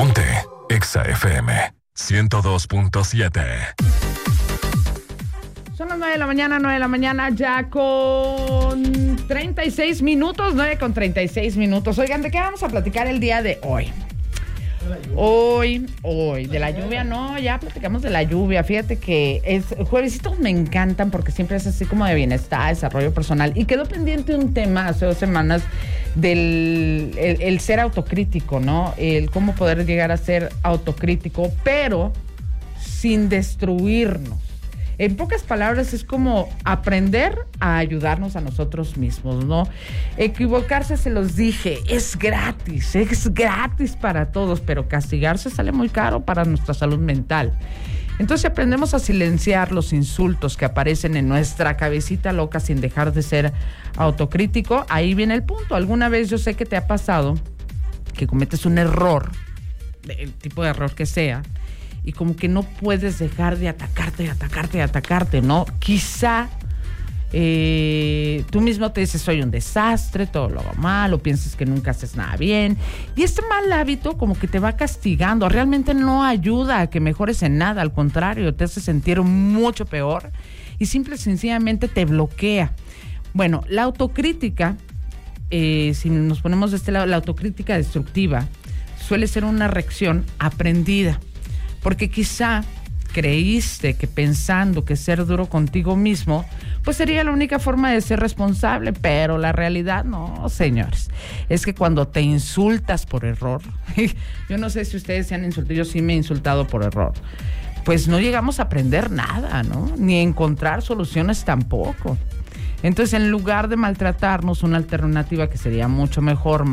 Ponte Exa FM 102.7. Son las 9 de la mañana, ya con 36 minutos, 9:36. Oigan, ¿de qué vamos a platicar el día de hoy? Hoy, de la lluvia, no, ya platicamos de la lluvia. Fíjate que juevesitos me encantan porque siempre es así como de bienestar, desarrollo personal. Y quedó pendiente un tema hace 2 semanas del el ser autocrítico, ¿no? El cómo poder llegar a ser autocrítico, pero sin destruirnos. En pocas palabras, es como aprender a ayudarnos a nosotros mismos, ¿no? Equivocarse, se los dije, es gratis para todos, pero castigarse sale muy caro para nuestra salud mental. Entonces, si aprendemos a silenciar los insultos que aparecen en nuestra cabecita loca sin dejar de ser autocrítico, ahí viene el punto. Alguna vez yo sé que te ha pasado que cometes un error, el tipo de error que sea, y como que no puedes dejar de atacarte, ¿no? Quizá tú mismo te dices, soy un desastre, todo lo hago mal, o piensas que nunca haces nada bien. Y este mal hábito como que te va castigando. Realmente no ayuda a que mejores en nada. Al contrario, te hace sentir mucho peor y simple y sencillamente te bloquea. Bueno, la autocrítica, si nos ponemos de este lado, la autocrítica destructiva suele ser una reacción aprendida. Porque quizá creíste que pensando que ser duro contigo mismo, pues sería la única forma de ser responsable, pero la realidad no, señores. Es que cuando te insultas por error, yo no sé si ustedes se han insultado, yo sí me he insultado por error, pues no llegamos a aprender nada, ¿no? Ni a encontrar soluciones tampoco. Entonces, en lugar de maltratarnos, una alternativa que sería mucho mejor,